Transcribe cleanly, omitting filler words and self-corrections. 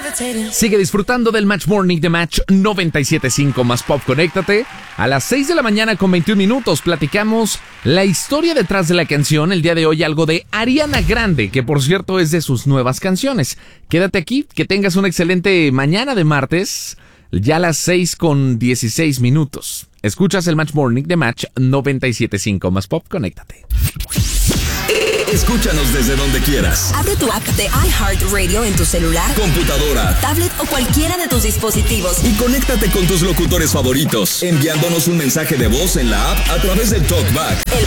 Sigue disfrutando del Match Morning de Match 97.5 más Pop. Conéctate a las 6 de la mañana con 21 minutos. Platicamos la historia detrás de la canción. El día de hoy algo de Ariana Grande, que por cierto es de sus nuevas canciones. Quédate aquí, que tengas una excelente mañana de martes, ya a las 6 con 16 minutos. Escuchas el Match Morning de Match 97.5 más Pop. Conéctate. Escúchanos desde donde quieras. Abre tu app de iHeartRadio en tu celular, computadora, tablet o cualquiera de tus dispositivos. Y conéctate con tus locutores favoritos, enviándonos un mensaje de voz en la app a través del TalkBack. El